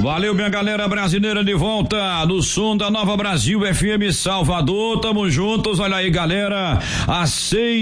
Valeu, minha galera brasileira, de volta no som da Nova Brasil FM Salvador, tamo juntos, olha aí, galera, às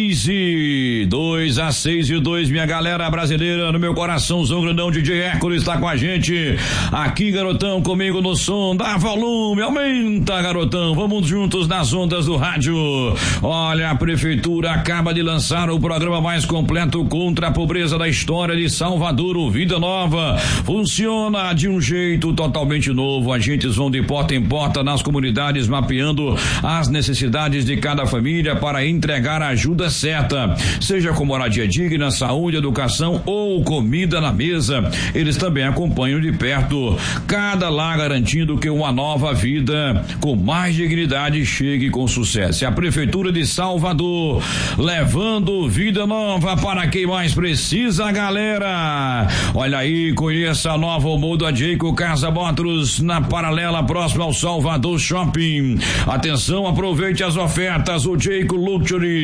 6:02, minha galera brasileira, no meu coraçãozão grandão, DJ Hércules tá com a gente aqui, garotão, comigo no som, dá volume, aumenta, garotão, vamos juntos nas ondas do rádio. Olha, a prefeitura acaba de lançar o programa mais completo contra a pobreza da história de Salvador, o Vida Nova, funciona de um jeito totalmente novo. Agentes vão de porta em porta nas comunidades, mapeando as necessidades de cada família para entregar a ajuda certa, seja com moradia digna, saúde, educação ou comida na mesa. Eles também acompanham de perto cada lar, garantindo que uma nova vida com mais dignidade chegue com sucesso. É a Prefeitura de Salvador levando vida nova para quem mais precisa, galera. Olha aí, conheça a nova Moda Jayco Casa Motors na Paralela, próximo ao Salvador Shopping. Atenção, aproveite as ofertas. O Jayco Luxury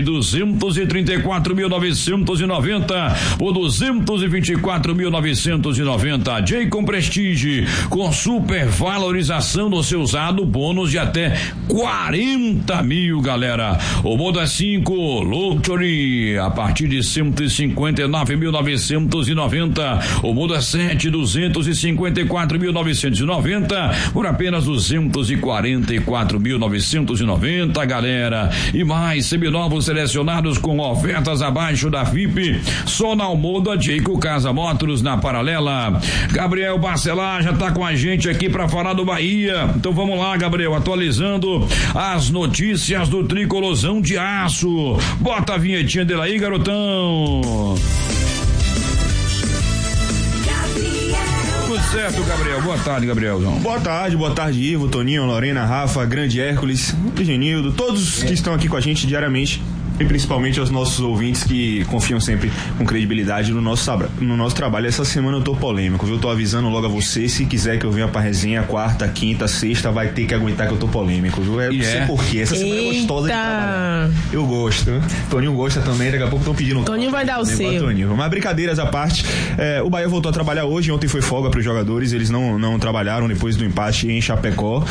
234.990 por 224.990. Jayco Prestige com super valorização no seu usado, bônus de até 40 mil, galera. O Moda 5 Luxury a partir de 159.990. O Moda 7 254.990 por apenas 244.990, galera. E mais seminovos selecionados com ofertas abaixo da FIP, só na Moda Jayco Casa Motors na Paralela. Gabriel Barcelar já tá com a gente aqui para falar do Bahia. Então vamos lá, Gabriel, atualizando as notícias do Tricolosão de Aço. Bota a vinhetinha dele aí, garotão. Certo, Gabriel. Boa tarde, Gabrielzão. Boa tarde, Ivo, Toninho, Lorena, Rafa, Grande Hércules, Genildo, todos que estão aqui com a gente diariamente. E principalmente aos nossos ouvintes que confiam sempre com credibilidade no nosso trabalho. Essa semana eu tô polêmico, viu? Eu tô avisando logo a você, se quiser que eu venha pra resenha quarta, quinta, sexta, vai ter que aguentar que eu tô polêmico, viu? Não sei porquê, essa semana é gostosa de trabalhar. Eu gosto, né? Toninho gosta também, daqui a pouco estão pedindo. Toninho vai dar o seu. Mas brincadeiras à parte, o Bahia voltou a trabalhar hoje, ontem foi folga pros jogadores, eles não trabalharam depois do empate em Chapecó.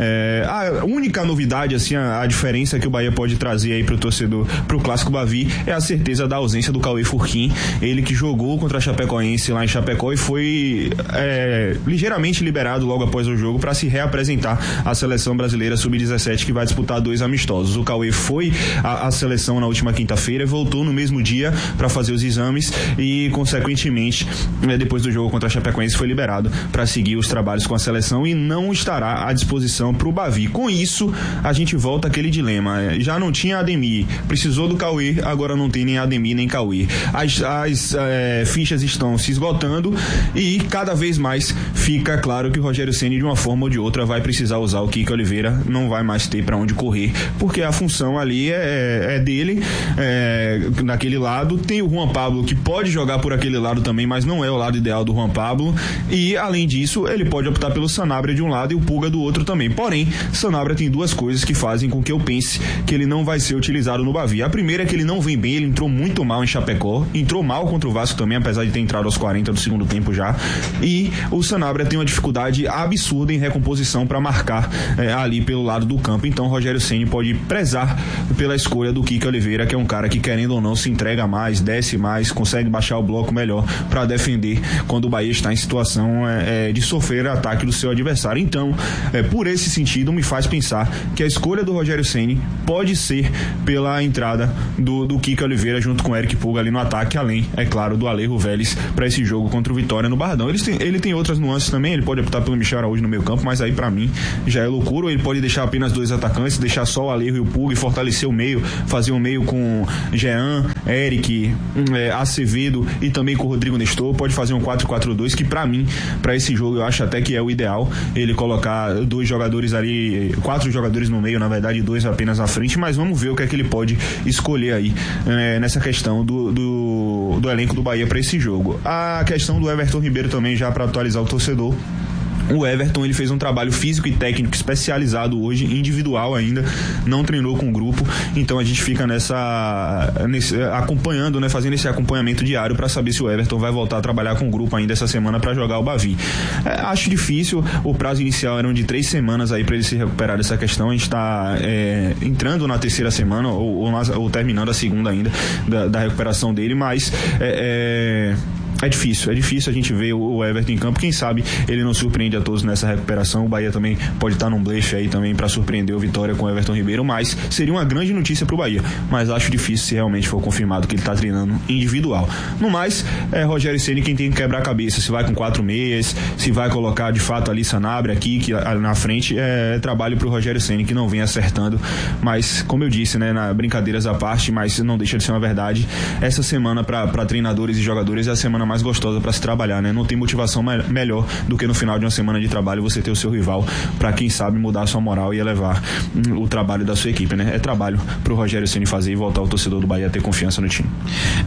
A única novidade, assim, a diferença que o Bahia pode trazer aí pro torcedor, pro Clássico Bavi, é a certeza da ausência do Cauê Furquim, ele que jogou contra a Chapecoense lá em Chapecó e foi ligeiramente liberado logo após o jogo para se reapresentar à seleção brasileira sub-17, que vai disputar 2 amistosos. O Cauê foi à seleção na última quinta-feira e voltou no mesmo dia para fazer os exames e, consequentemente, depois do jogo contra a Chapecoense, foi liberado para seguir os trabalhos com a seleção e não estará à disposição para o Bavi. Com isso, a gente volta àquele dilema. Já não tinha Ademir, precisou do Cauê, agora não tem nem Ademir nem Cauê. As fichas estão se esgotando e cada vez mais fica claro que o Rogério Ceni, de uma forma ou de outra, vai precisar usar o Kiko Oliveira, não vai mais ter para onde correr, porque a função ali é dele, naquele lado. Tem o Juan Pablo, que pode jogar por aquele lado também, mas não é o lado ideal do Juan Pablo, e além disso, ele pode optar pelo Sanabria de um lado e o Pulga do outro também. Porém, Sanabria tem duas coisas que fazem com que eu pense que ele não vai ser utilizado no Bavi. A primeira é que ele não vem bem, ele entrou muito mal em Chapecó, entrou mal contra o Vasco também, apesar de ter entrado aos 40 do segundo tempo já, e o Sanabria tem uma dificuldade absurda em recomposição para marcar ali pelo lado do campo. Então o Rogério Ceni pode prezar pela escolha do Kiko Oliveira, que é um cara que, querendo ou não, se entrega mais, desce mais, consegue baixar o bloco melhor para defender quando o Bahia está em situação de sofrer ataque do seu adversário. Então, por esse sentido, me faz pensar que a escolha do Rogério Ceni pode ser pela entrada do Kiko Oliveira junto com o Eric Pulga ali no ataque, além, é claro, do Alejo Vélez para esse jogo contra o Vitória no Barradão. Ele tem outras nuances também, ele pode optar pelo Michel Araújo no meio campo, mas aí pra mim já é loucura. Ou ele pode deixar apenas 2 atacantes, deixar só o Alejo e o Pulga e fortalecer o meio, fazer um meio com Jean, Eric, Acevedo e também com o Rodrigo Nestor. Pode fazer um 4-4-2, que pra mim, pra esse jogo, eu acho até que é o ideal, ele colocar 2 jogadores ali, 4 jogadores no meio, na verdade 2 apenas na frente, mas vamos ver o que é que ele pode escolher aí nessa questão do elenco do Bahia para esse jogo. A questão do Everton Ribeiro também, já para atualizar o torcedor, O Everton, ele fez um trabalho físico e técnico especializado hoje, individual ainda, não treinou com o grupo, então a gente fica acompanhando, né, fazendo esse acompanhamento diário para saber se o Everton vai voltar a trabalhar com o grupo ainda essa semana para jogar o Bavi. Acho difícil, o prazo inicial eram de 3 semanas aí para ele se recuperar dessa questão, a gente está entrando na terceira semana ou terminando a segunda ainda da recuperação dele, mas é difícil a gente ver o Everton em campo. Quem sabe ele não surpreende a todos nessa recuperação. O Bahia também pode estar num blefe aí também para surpreender o Vitória com o Everton Ribeiro, mas seria uma grande notícia pro Bahia, mas acho difícil se realmente for confirmado que ele tá treinando individual. No mais, Rogério Ceni quem tem que quebrar a cabeça, se vai com 4 meias, se vai colocar de fato ali Sanabria aqui que na frente, trabalho pro Rogério Ceni que não vem acertando, mas como eu disse, né, na brincadeiras à parte, mas não deixa de ser uma verdade, essa semana para treinadores e jogadores é a semana mais gostosa para se trabalhar, né? Não tem motivação melhor do que no final de uma semana de trabalho você ter o seu rival para quem sabe mudar a sua moral e elevar o trabalho da sua equipe, né? É trabalho pro Rogério Ceni fazer e voltar o torcedor do Bahia a ter confiança no time.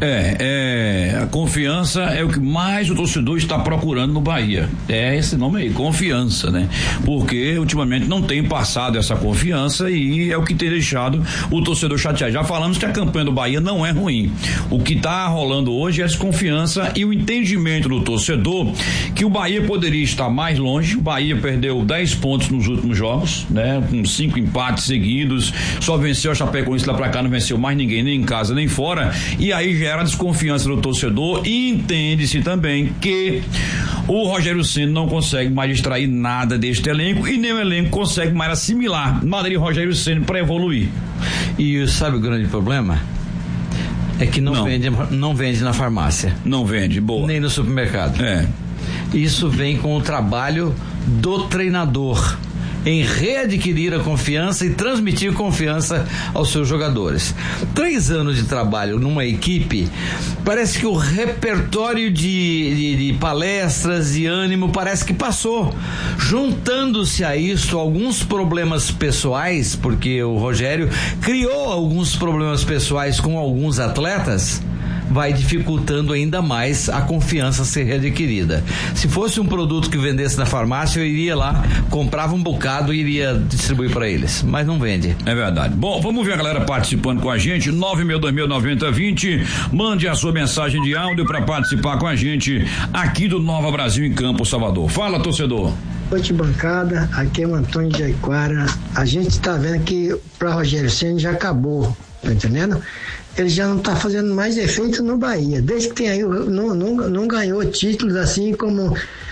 A confiança é o que mais o torcedor está procurando no Bahia. É esse nome aí, confiança, né? Porque ultimamente não tem passado essa confiança e é o que tem deixado o torcedor chateado. Já falamos que a campanha do Bahia não é ruim. O que está rolando hoje é a desconfiança e o entendimento do torcedor que o Bahia poderia estar mais longe. O Bahia perdeu 10 pontos nos últimos jogos, né? Com 5 empates seguidos, só venceu a Chapecoense lá pra cá, não venceu mais ninguém, nem em casa nem fora, e aí gera desconfiança do torcedor e entende-se também que o Rogério Ceni não consegue mais extrair nada deste elenco e nem o elenco consegue mais assimilar Madrid e Rogério Ceni para evoluir. E sabe o grande problema? É que não vende na farmácia. Não vende, boa. Nem no supermercado. Isso vem com o trabalho do treinador em readquirir a confiança e transmitir confiança aos seus jogadores. 3 anos de trabalho numa equipe, parece que o repertório de palestras e ânimo parece que passou. Juntando-se a isso alguns problemas pessoais, porque o Rogério criou alguns problemas pessoais com alguns atletas, vai dificultando ainda mais a confiança ser readquirida. Se fosse um produto que vendesse na farmácia, eu iria lá, comprava um bocado e iria distribuir para eles, mas não vende. É verdade. Bom, vamos ver a galera participando com a gente, 962.09020, mande a sua mensagem de áudio para participar com a gente aqui do Nova Brasil em Campo, Salvador. Fala, torcedor. Boa noite, bancada, aqui é o Antônio de Aiquara. A gente está vendo que para Rogério Ceni já acabou, tá entendendo? Ele já não está fazendo mais efeito no Bahia. Desde que tem aí, não ganhou títulos assim como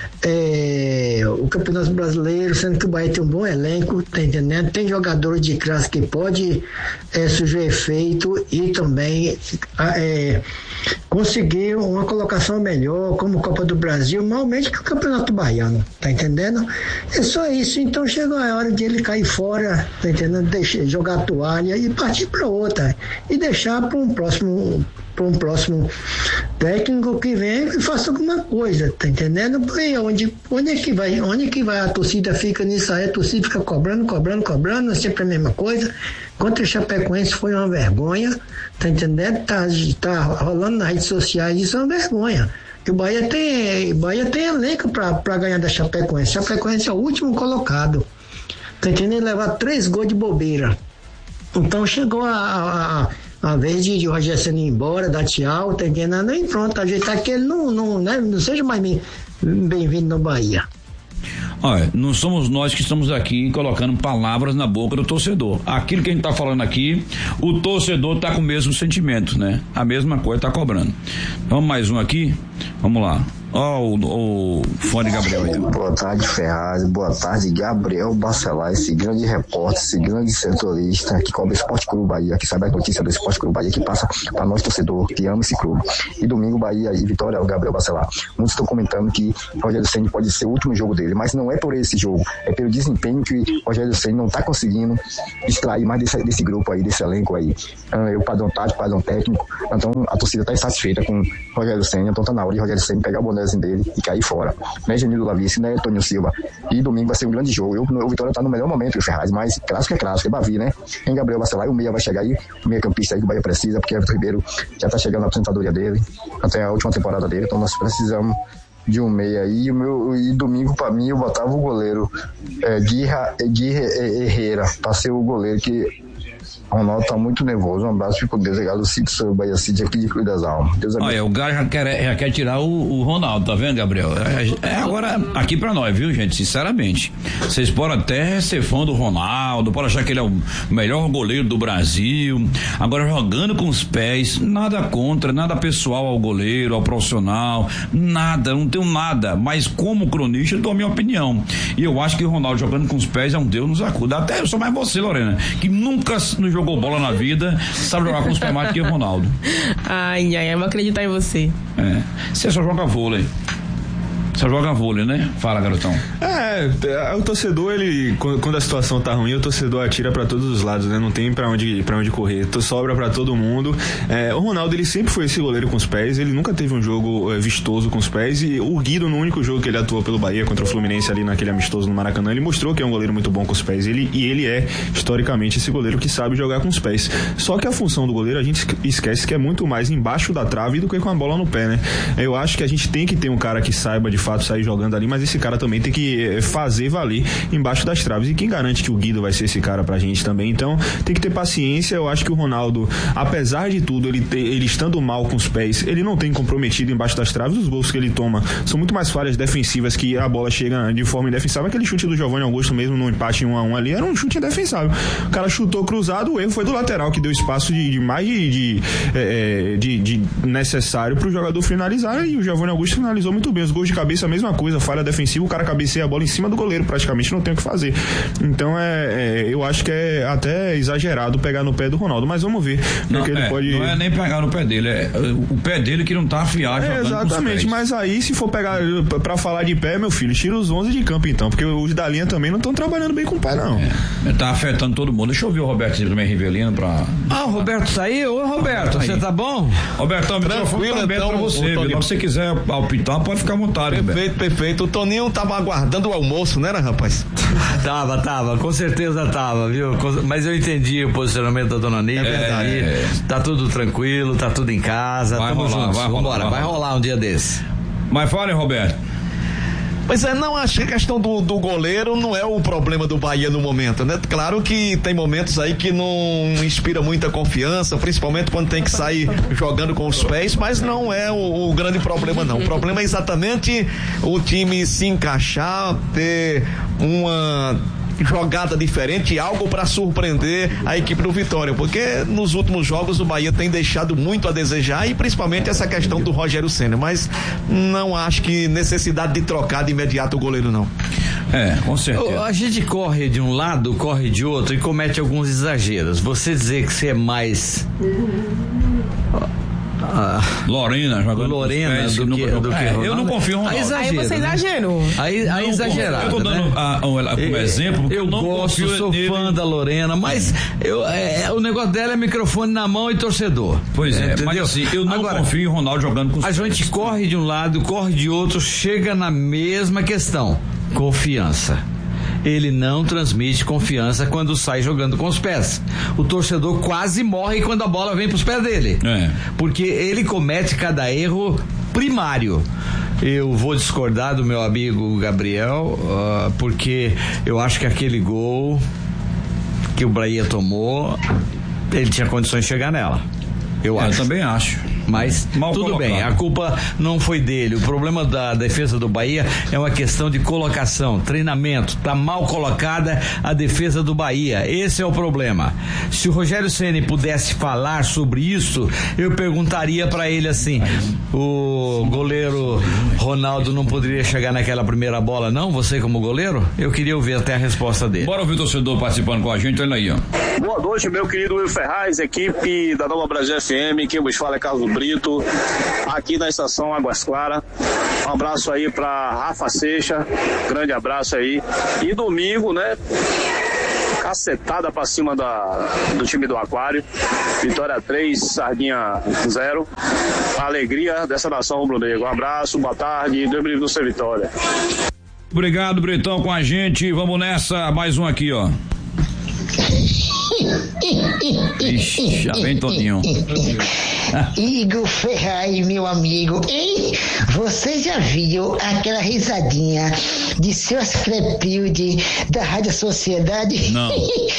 o Campeonato Brasileiro, sendo que o Bahia tem um bom elenco, tá entendendo? Tem jogadores de classe que pode surgir efeito e também conseguir uma colocação melhor, como Copa do Brasil, normalmente que o Campeonato Baiano, tá entendendo? É só isso, então chegou a hora de ele cair fora, tá entendendo? Jogar a toalha e partir para outra, e deixar para um próximo técnico que venha e faça alguma coisa, tá entendendo? E onde é que vai? A torcida fica nisso aí, a torcida fica cobrando, é sempre a mesma coisa. Contra o Chapecoense foi uma vergonha, tá entendendo? Tá rolando nas redes sociais, isso é uma vergonha. Que o Bahia tem elenco para ganhar da Chapecoense. Chapecoense é o último colocado, tá entendendo? Levar 3 gols de bobeira. Então chegou a vez de Rogério Ceni ir embora, dar tchau, tá entendendo? E pronto, ajeitar que ele não seja mais bem-vindo no Bahia. Olha, não somos nós que estamos aqui colocando palavras na boca do torcedor. Aquilo que a gente tá falando aqui, o torcedor tá com o mesmo sentimento, né? A mesma coisa tá cobrando. Vamos mais um aqui? Vamos lá. O fone Gabriel aí. Boa tarde, Ferraz. Boa tarde, Gabriel Bacelar, esse grande repórter, esse grande setorista que cobre o Esporte Clube Bahia, que sabe a notícia do Esporte Clube Bahia, que passa para nós, torcedor, que ama esse clube. E domingo, Bahia e Vitória, o Gabriel Bacelar. Muitos estão comentando que Rogério Ceni pode ser o último jogo dele, mas não é por esse jogo, é pelo desempenho que Rogério Ceni não está conseguindo extrair mais desse grupo aí, desse elenco aí. O padrão tático, padrão técnico. Então a torcida está insatisfeita com Rogério Ceni, então tá na hora de Rogério Ceni pegar o bonézinho dele e cair fora. Não é Genildo Lavice, não é Antônio Silva. E domingo vai ser um grande jogo. O Vitória tá no melhor momento, o Ferraz, mas clássico, é Bavi, né? Em Gabriel Bacelar, o meia vai chegar aí, o meia campista aí que o Bahia precisa, porque Everton Ribeiro já tá chegando na aposentadoria dele, até a última temporada dele, então nós precisamos de um meia aí, e domingo pra mim eu botava o goleiro Gui Herrera pra ser o goleiro, que o Ronaldo tá muito nervoso. Um abraço, fico desligado. Cid sobre o Bahia City aqui de Cruz das Almas. Olha, o cara já quer tirar o Ronaldo, tá vendo, Gabriel? Agora, aqui pra nós, viu, gente? Sinceramente, vocês podem até ser fã do Ronaldo, podem achar que ele é o melhor goleiro do Brasil. Agora, jogando com os pés, nada contra, nada pessoal ao goleiro, ao profissional, nada, não tenho nada. Mas como cronista, eu dou a minha opinião. E eu acho que o Ronaldo jogando com os pés é um Deus nos acuda. Até eu sou mais você, Lorena, que nunca nos jogou bola na vida, sabe jogar com os pés mais que o Ronaldo. Ai, eu vou acreditar em você. Você só joga vôlei. Só joga vôlei, né? Fala, garotão. O torcedor, quando a situação tá ruim, o torcedor atira pra todos os lados, né? Não tem pra onde correr. Sobra pra todo mundo. O Ronaldo, ele sempre foi esse goleiro com os pés, ele nunca teve um jogo vistoso com os pés, e o Guido, no único jogo que ele atuou pelo Bahia contra o Fluminense ali naquele amistoso no Maracanã, ele mostrou que é um goleiro muito bom com os pés. Ele é, historicamente, esse goleiro que sabe jogar com os pés. Só que a função do goleiro, a gente esquece que é muito mais embaixo da trave do que com a bola no pé, né? Eu acho que a gente tem que ter um cara que saiba de fato sair jogando ali, mas esse cara também tem que fazer valer embaixo das traves, e quem garante que o Guido vai ser esse cara pra gente também? Então tem que ter paciência. Eu acho que o Ronaldo, apesar de tudo, ele estando mal com os pés, ele não tem comprometido embaixo das traves. Os gols que ele toma são muito mais falhas defensivas, que a bola chega de forma indefensável. Aquele chute do Giovanni Augusto mesmo no empate 1-1 ali era um chute indefensável, o cara chutou cruzado, o erro foi do lateral, que deu espaço de mais de necessário pro jogador finalizar, e o Giovanni Augusto finalizou muito bem. Os gols de cabeça, a mesma coisa, falha defensiva, o cara cabeceia a bola em cima do goleiro, praticamente não tem o que fazer. Então eu acho que é até exagerado pegar no pé do Ronaldo, mas vamos ver. Não é nem pegar no pé dele, é o pé dele que não tá afiado. Exatamente, mas aí se for pegar pra falar de pé, meu filho, tira os 11 de campo então, porque os da linha também não estão trabalhando bem com o pé, não. Tá afetando todo mundo. Deixa eu ouvir o Roberto também, Rivelino, pra... o Roberto saiu. Ô, Roberto, você tá bom? Robertão, tranquilo, então, pra você, se você quiser palpitar, pode ficar à vontade. Perfeito. O Toninho tava aguardando o almoço, né, rapaz? Tava, com certeza tava, viu? Mas eu entendi o posicionamento da dona Nívia. É verdade. Tá tudo tranquilo, tá tudo em casa. Vai rolar um dia desse. Mas fale, Roberto. Pois não, acho que a questão do goleiro não é o problema do Bahia no momento, né? Claro que tem momentos aí que não inspira muita confiança, principalmente quando tem que sair jogando com os pés, mas não é o grande problema, não. O problema é exatamente o time se encaixar, ter uma jogada diferente, algo para surpreender a equipe do Vitória, porque nos últimos jogos o Bahia tem deixado muito a desejar, e principalmente essa questão do Rogério Ceni, mas não acho que necessidade de trocar de imediato o goleiro, não. Com certeza. A gente corre de um lado, corre de outro e comete alguns exageros. Você dizer que você é mais Lorena jogando do que eu não confio no Ronaldo. Aí você exagerou. Aí exagerado. Eu tô dando como exemplo, eu não gosto, sou fã da Lorena, mas o negócio dela é microfone na mão e torcedor. Pois é, mas assim, eu não confio em Ronaldo jogando com os pés. A gente corre de um lado, corre de outro, chega na mesma questão: confiança. Ele não transmite confiança quando sai jogando com os pés. O torcedor quase morre quando a bola vem pros pés dele. Porque ele comete cada erro primário. Eu vou discordar do meu amigo Gabriel, porque eu acho que aquele gol que o Bahia tomou, ele tinha condições de chegar nela. Eu também acho. Mas mal tudo colocado. Bem, a culpa não foi dele. O problema da defesa do Bahia é uma questão de colocação, treinamento. Tá mal colocada a defesa do Bahia. Esse é o problema. Se o Rogério Ceni pudesse falar sobre isso, eu perguntaria para ele assim: o goleiro Ronaldo não poderia chegar naquela primeira bola, não? Você como goleiro? Eu queria ouvir até a resposta dele. Bora ouvir o torcedor participando com a gente. Olha aí, ó. Boa noite, meu querido Will Ferraz, equipe da Nova Brasil FM. Quem vos fala é Carlos Brito, aqui na estação Águas Claras. Um abraço aí pra Rafa Seixas, grande abraço aí. E domingo, né, cacetada pra cima do time do Aquário. Vitória 3, Sardinha 0. A alegria dessa nação rubro-negra. Um abraço, boa tarde, Deus me livre do seu Vitória. Obrigado, Bretão, com a gente. Vamos nessa, mais um aqui, ó. Ixi, já vem Toninho. Igor Ferraz, meu amigo, hein? Você já viu aquela risadinha de seu Clepilde da Rádio Sociedade? Não.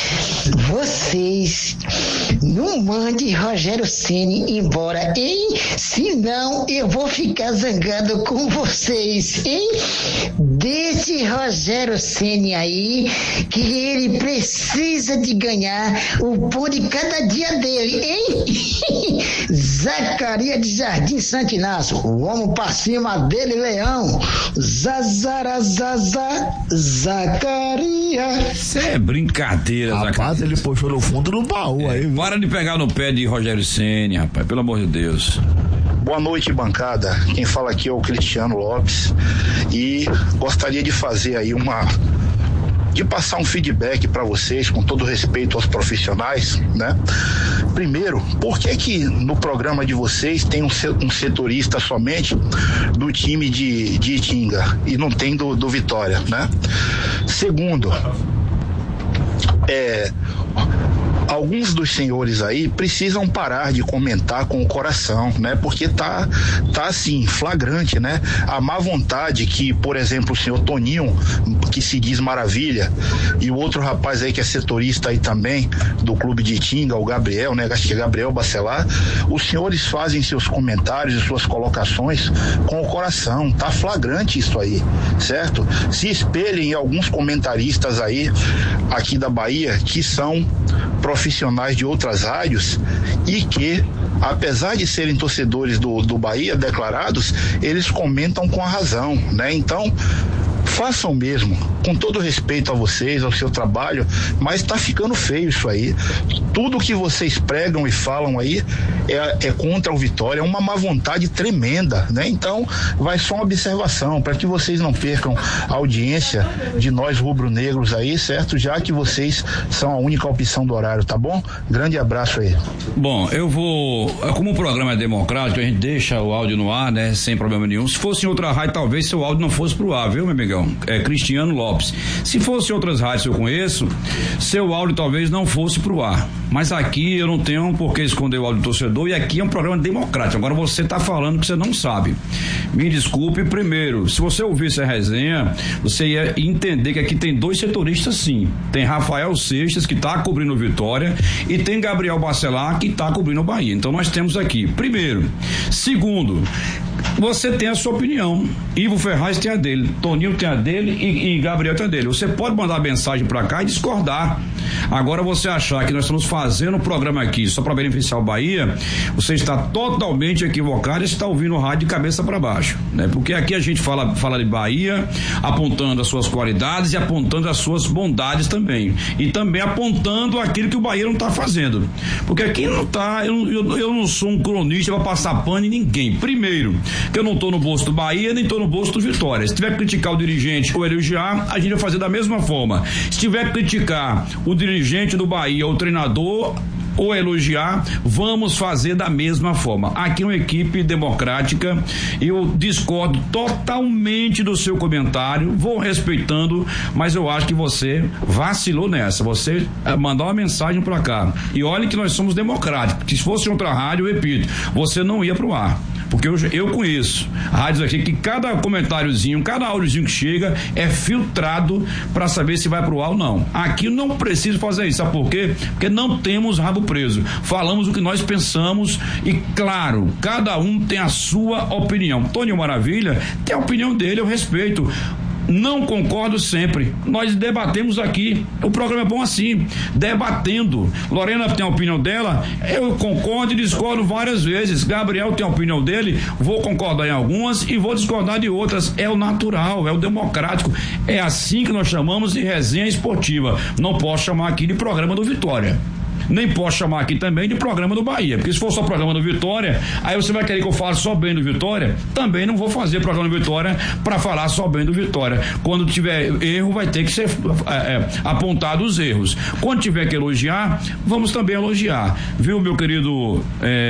Vocês não mandem Rogério Ceni embora, hein? Senão eu vou ficar zangado com vocês, hein? Deixe Rogério Ceni aí, que ele precisa de ganhar o pão de cada dia dele, hein? Zacarias de Jardim Santo Inácio, o homem pra cima dele, leão. Zazarazaza, Zacarias. Isso é brincadeira, Zacarias. Rapaz, ele puxou no fundo do baú aí. Para de pegar no pé de Rogério Ceni, rapaz, pelo amor de Deus. Boa noite, bancada. Quem fala aqui é o Cristiano Lopes e gostaria de fazer aí de passar um feedback para vocês, com todo respeito aos profissionais, né? Primeiro, por que no programa de vocês tem um setorista somente do time de Itinga e não tem do Vitória, né? Segundo, alguns dos senhores aí precisam parar de comentar com o coração, né? Porque tá assim, flagrante, né? A má vontade que, por exemplo, o senhor Toninho, que se diz maravilha, e o outro rapaz aí que é setorista aí também, do clube de Itinga, o Gabriel, né? Acho que é Gabriel Bacelar, os senhores fazem seus comentários e suas colocações com o coração, tá flagrante isso aí, certo? Se espelhem em alguns comentaristas aí, aqui da Bahia, que são profissionais de outras rádios e que, apesar de serem torcedores do Bahia declarados, eles comentam com a razão, né? Então, façam mesmo, com todo respeito a vocês, ao seu trabalho, mas tá ficando feio isso aí. Tudo que vocês pregam e falam aí é contra o Vitória, é uma má vontade tremenda, né? Então, vai só uma observação, para que vocês não percam a audiência de nós rubro-negros aí, certo? Já que vocês são a única opção do horário, tá bom? Grande abraço aí. Bom, eu vou, como o programa é democrático, a gente deixa o áudio no ar, né? Sem problema nenhum. Se fosse em outra rádio, talvez seu áudio não fosse pro ar, viu, meu amigão? É Cristiano Lopes. Se fosse outras rádios que eu conheço, seu áudio talvez não fosse pro ar. Mas aqui eu não tenho por que esconder o áudio do torcedor, e aqui é um programa democrático. Agora você tá falando que você não sabe. Me desculpe, primeiro, se você ouvisse a resenha, você ia entender que aqui tem dois setoristas sim. Tem Rafael Seixas, que tá cobrindo o Vitória, e tem Gabriel Bacelar, que tá cobrindo o Bahia. Então nós temos aqui, primeiro. Segundo, você tem a sua opinião. Ivo Ferraz tem a dele, Toninho tem a dele e Gabriel tem a dele. Você pode mandar mensagem pra cá e discordar. Agora, você achar que nós estamos fazendo um programa aqui só para beneficiar o Bahia, você está totalmente equivocado e está ouvindo o rádio de cabeça para baixo, né? Porque aqui a gente fala de Bahia, apontando as suas qualidades e apontando as suas bondades também, e também apontando aquilo que o Bahia não está fazendo, porque aqui não tá, eu não sou um cronista para passar pano em ninguém. Primeiro, que eu não estou no bolso do Bahia, nem estou no bolso do Vitória. Se tiver que criticar o dirigente ou elogiar, a gente vai fazer da mesma forma. Se tiver que criticar o dirigente do Bahia ou o treinador ou elogiar, vamos fazer da mesma forma. Aqui é uma equipe democrática. Eu discordo totalmente do seu comentário, vou respeitando, mas eu acho que você vacilou nessa. Você mandou uma mensagem pra cá, e olha que nós somos democráticos, que se fosse outra rádio, eu repito, você não ia pro ar, porque eu conheço rádios aqui que cada comentáriozinho, cada áudiozinho que chega é filtrado para saber se vai pro ar ou não. Aqui não precisa fazer isso, sabe por quê? Porque não temos rabo preso, falamos o que nós pensamos e, claro, cada um tem a sua opinião. Toninho Maravilha tem a opinião dele, eu respeito. Não concordo sempre, nós debatemos aqui, o programa é bom assim, debatendo. Lorena tem a opinião dela, eu concordo e discordo várias vezes. Gabriel tem a opinião dele, vou concordar em algumas e vou discordar de outras. É o natural, é o democrático, é assim que nós chamamos de resenha esportiva. Não posso chamar aqui de programa do Vitória, nem posso chamar aqui também de programa do Bahia, porque se for só programa do Vitória, aí você vai querer que eu fale só bem do Vitória. Também não vou fazer programa do Vitória para falar só bem do Vitória. Quando tiver erro, vai ter que ser apontado os erros. Quando tiver que elogiar, vamos também elogiar, viu, meu querido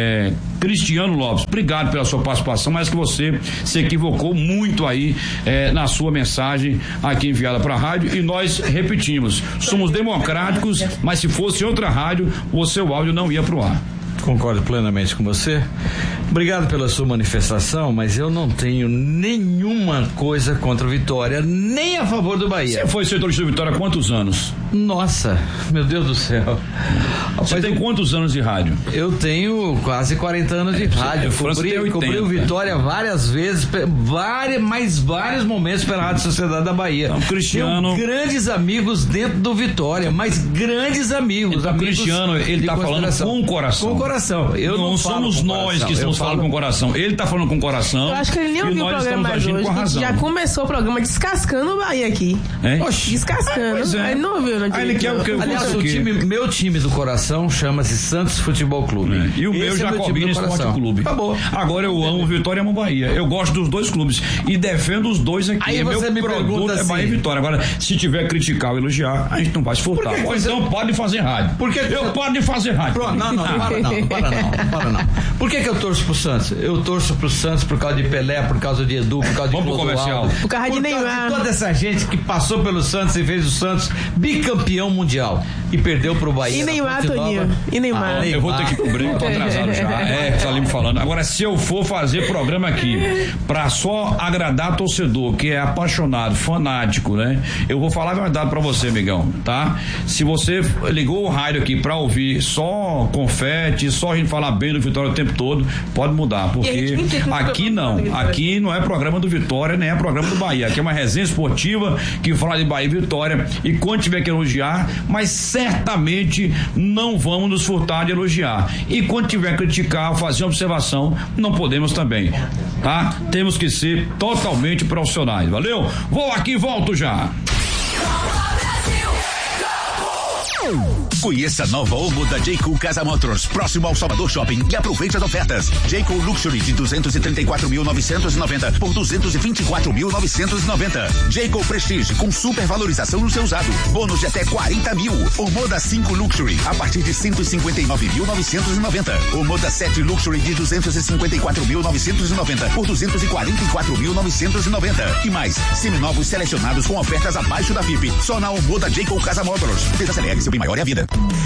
Cristiano Lopes? Obrigado pela sua participação, mas que você se equivocou muito aí na sua mensagem aqui enviada para a rádio, e nós repetimos, somos democráticos, mas se fosse outra rádio, o seu áudio não ia pro ar. Concordo plenamente com você. Obrigado pela sua manifestação, mas eu não tenho nenhuma coisa contra o Vitória, nem a favor do Bahia. Você foi setorista do Vitória há quantos anos? Nossa, meu Deus do céu. Você tem quantos anos de rádio? Eu tenho quase 40 anos de rádio. Cobri o Vitória várias vezes, vários momentos pela Rádio Sociedade da Bahia. Então, Cristiano... Tenho grandes amigos dentro do Vitória, mas grandes amigos. Então, amigos Cristiano, ele tá falando com o coração. Com o coração. Eu não somos nós que estamos falando com o coração. Ele tá falando com o coração. Eu acho que ele nem ouviu o programa mais hoje. Já começou o programa descascando o Bahia aqui. Oxi. Descascando. Ele não ouviu, não. Ele quer o que eu Aliás, meu time do coração chama-se Santos Futebol Clube. E o meu Jacobina Esporte Clube. Acabou. Agora eu amo Vitória e amo Bahia. Eu gosto dos dois clubes e defendo os dois aqui. Aí você me pergunta assim, Bahia e Vitória. Agora, se tiver criticar ou elogiar, a gente não vai se furtar. Então pode fazer rádio. Eu pode fazer rádio. Pronto, não, para não. Por que eu torço pro Santos? Eu torço pro Santos por causa de Pelé, por causa de Edu, por causa de Vamos pro comercial. Por causa de Neymar. Toda essa gente que passou pelo Santos e fez o Santos bicampeão mundial e perdeu pro Bahia. E Neymar, Toninho. E Neymar. Eu vou ter que cobrir, tô atrasado já. Tá ali me falando. Agora, se eu for fazer programa aqui pra só agradar torcedor, que é apaixonado, fanático, né? Eu vou falar a verdade pra você, amigão, tá? Se você ligou o rádio aqui pra ouvir só confete, só a gente falar bem do Vitória o tempo todo, pode mudar, porque aqui não é programa do Vitória, nem é programa do Bahia. Aqui é uma resenha esportiva que fala de Bahia e Vitória, e quando tiver que elogiar, mas certamente não vamos nos furtar de elogiar. E quando tiver que criticar, fazer uma observação, não podemos também, tá? Temos que ser totalmente profissionais, valeu? Vou aqui e volto já. Conheça a nova Omo da J.Cool Casa Motors, próximo ao Salvador Shopping, e aproveite as ofertas. J.Cool Luxury de 234.990 por 224.990. J.Cool Prestige com super valorização no seu usado. Bônus de até 40 mil. O Moda 5 Luxury a partir de 159.990. O Moda 7 Luxury de 254.990 por 244.990. E mais, seminovos selecionados com ofertas abaixo da FIP. Só na Omo da J.Cool Casa Motors. Acelere, seu bem maior é a vida.